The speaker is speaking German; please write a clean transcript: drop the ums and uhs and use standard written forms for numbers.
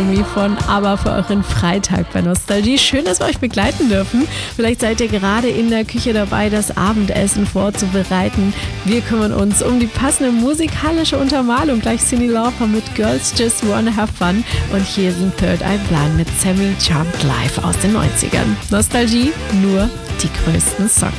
Me von ABBA für euren Freitag bei Nostalgie. Schön, dass wir euch begleiten dürfen. Vielleicht seid ihr gerade in der Küche dabei, das Abendessen vorzubereiten. Wir kümmern uns um die passende musikalische Untermalung. Gleich Cyndi Lauper mit Girls Just Wanna Have Fun. Und hier sind Third Eye Blind mit Sammy Jumped Live aus den 90ern. Nostalgie, nur die größten Songs.